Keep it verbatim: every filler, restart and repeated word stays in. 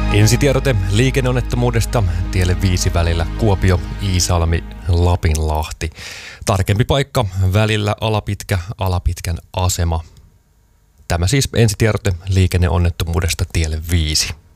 Ensitiedote liikenneonnettomuudesta tielle viisi välillä Kuopio, Iisalmi, Lapinlahti. Tarkempi paikka välillä Alapitkä, Alapitkän asema. Tämä siis ensitiedote liikenneonnettomuudesta tielle viisi.